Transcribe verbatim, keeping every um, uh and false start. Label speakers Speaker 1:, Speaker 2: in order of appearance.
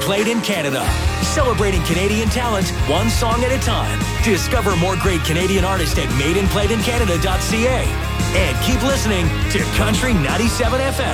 Speaker 1: Played in Canada. Celebrating Canadian talent, one song at a time. Discover more great Canadian artists at made and played in canada dot c a. And keep listening to Country ninety-seven F M.